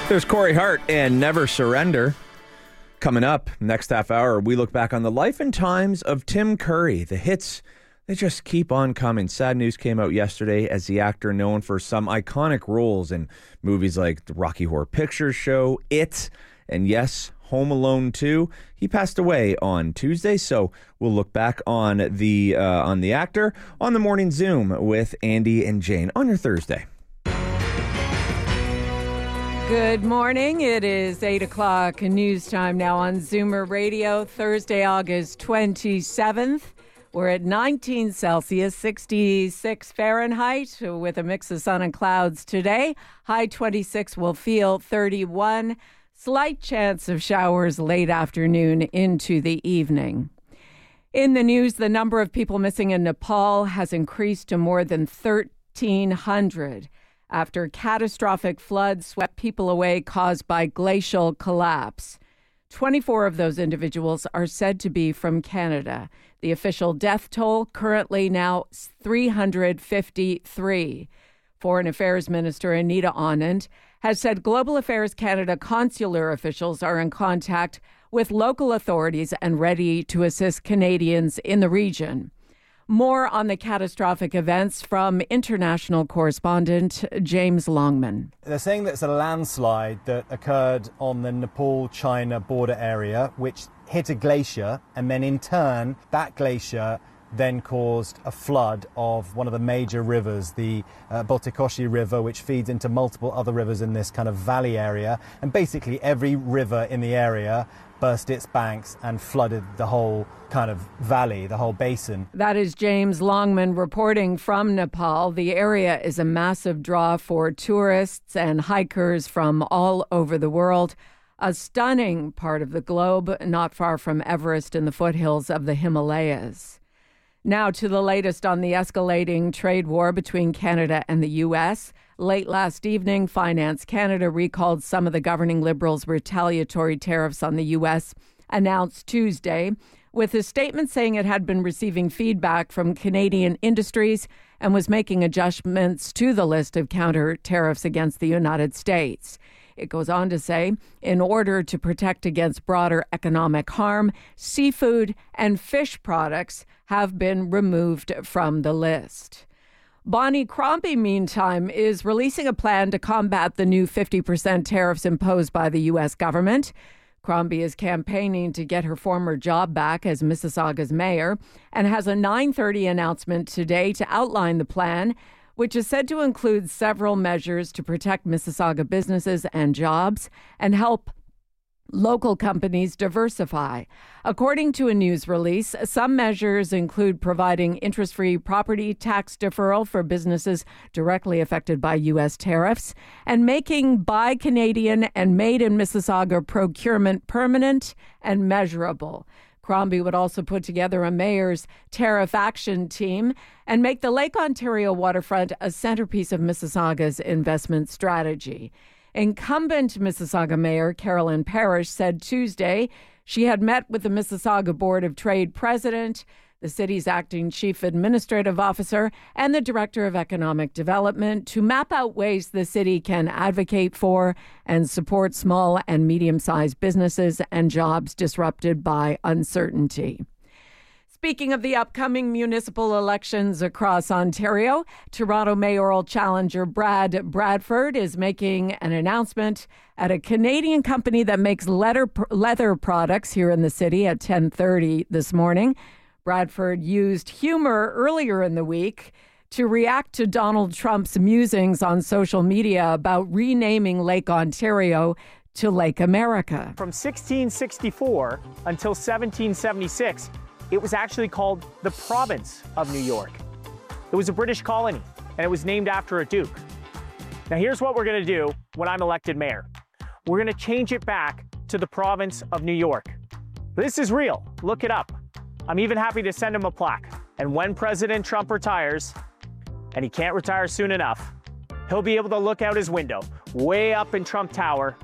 There's Corey Hart and Never Surrender. Coming up next half hour, we look back on the life and times of Tim Curry. The hits, they just keep on coming. Sad news came out yesterday as the actor known for some iconic roles in movies like the Rocky Horror Picture Show, It, and yes, Home Alone 2. He passed away on Tuesday, so we'll look back on the actor on the Morning Zoom with Andy and Jane on your Thursday. Good morning. It is 8 o'clock news time now on Zoomer Radio, Thursday, August 27th. We're at 19 Celsius, 66 Fahrenheit with a mix of sun and clouds today. High 26 will feel 31. Slight chance of showers late afternoon into the evening. In the news, the number of people missing in Nepal has increased to more than 1,300. After catastrophic floods swept people away caused by glacial collapse. 24 of those individuals are said to be from Canada. The official death toll currently now 353. Foreign Affairs Minister Anita Anand has said Global Affairs Canada consular officials are in contact with local authorities and ready to assist Canadians in the region. More on the catastrophic events from international correspondent James Longman. They're saying that it's a landslide that occurred on the Nepal-China border area, which hit a glacier, and then in turn, that glacier then caused a flood of one of the major rivers, the Botikoshi River, which feeds into multiple other rivers in this kind of valley area. And basically every river in the area burst its banks and flooded the whole kind of valley, the whole basin. That is James Longman reporting from Nepal. The area is a massive draw for tourists and hikers from all over the world. A stunning part of the globe, not far from Everest in the foothills of the Himalayas. Now to the latest on the escalating trade war between Canada and the U.S. Late last evening, Finance Canada recalled some of the governing Liberals' retaliatory tariffs on the U.S. announced Tuesday, with a statement saying it had been receiving feedback from Canadian industries and was making adjustments to the list of counter tariffs against the United States. It goes on to say, in order to protect against broader economic harm, seafood and fish products have been removed from the list. Bonnie Crombie, meantime, is releasing a plan to combat the new 50% tariffs imposed by the U.S. government. Crombie is campaigning to get her former job back as Mississauga's mayor and has a 9:30 announcement today to outline the plan, which is said to include several measures to protect Mississauga businesses and jobs and help local companies diversify. According to a news release, some measures include providing interest-free property tax deferral for businesses directly affected by U.S. tariffs and making Buy Canadian and Made in Mississauga procurement permanent and measurable. Crombie would also put together a mayor's tariff action team and make the Lake Ontario waterfront a centerpiece of Mississauga's investment strategy. Incumbent Mississauga Mayor Carolyn Parrish said Tuesday she had met with the Mississauga Board of Trade president, the city's acting chief administrative officer, and the director of economic development to map out ways the city can advocate for and support small and medium-sized businesses and jobs disrupted by uncertainty. Speaking of the upcoming municipal elections across Ontario, Toronto mayoral challenger Brad Bradford is making an announcement at a Canadian company that makes leather products here in the city at 10:30 this morning. Bradford used humor earlier in the week to react to Donald Trump's musings on social media about renaming Lake Ontario to Lake America. From 1664 until 1776, it was actually called the Province of New York. It was a British colony, and it was named after a duke. Now here's what we're gonna do when I'm elected mayor. We're gonna change it back to the Province of New York. This is real, look it up. I'm even happy to send him a plaque. And when President Trump retires, and he can't retire soon enough, he'll be able to look out his window, way up in Trump Tower,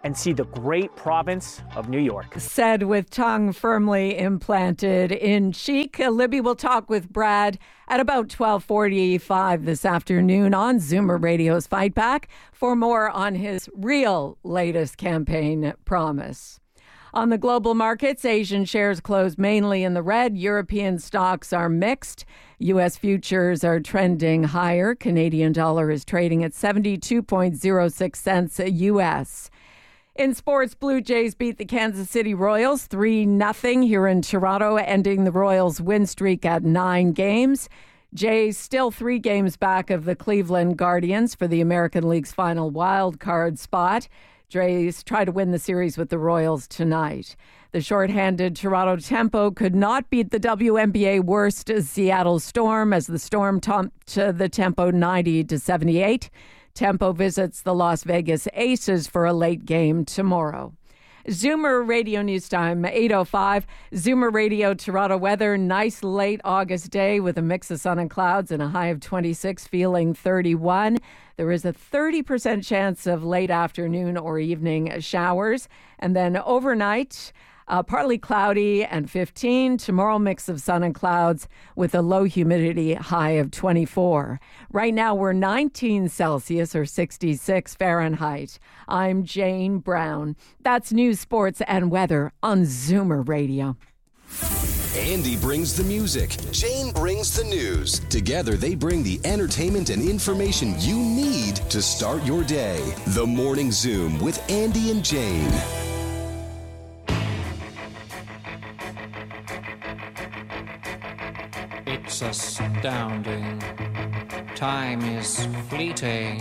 and see the great province of New York. Said with tongue firmly implanted in cheek. Libby will talk with Brad at about 12:45 this afternoon on Zoomer Radio's Fight Back for more on his real latest campaign promise. On the global markets, Asian shares closed mainly in the red. European stocks are mixed. U.S. futures are trending higher. Canadian dollar is trading at 72.06 cents a U.S. In sports, Blue Jays beat the Kansas City Royals 3-0 here in Toronto, ending the Royals' win streak at 9 games. Jays still 3 games back of the Cleveland Guardians for the American League's final wild card spot. Jays try to win the series with the Royals tonight. The shorthanded Toronto Tempo could not beat the WNBA worst Seattle Storm as the Storm topped the Tempo 90-78. Tempo visits the Las Vegas Aces for a late game tomorrow. Zoomer Radio News Time, 8:05. Zoomer Radio Toronto weather. Nice late August day with a mix of sun and clouds and a high of 26, feeling 31. There is a 30% chance of late afternoon or evening showers. And then overnight, partly cloudy and 15. Tomorrow, mix of sun and clouds with a low humidity high of 24. Right now, we're 19 Celsius or 66 Fahrenheit. I'm Jane Brown. That's news, sports, and weather on Zoomer Radio. Andy brings the music. Jane brings the news. Together, they bring the entertainment and information you need to start your day. The Morning Zoom with Andy and Jane. It's astounding. Time is fleeting.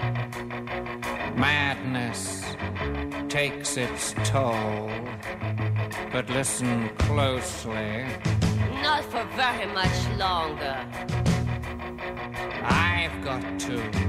Madness takes its toll. But listen closely. Not for very much longer. I've got to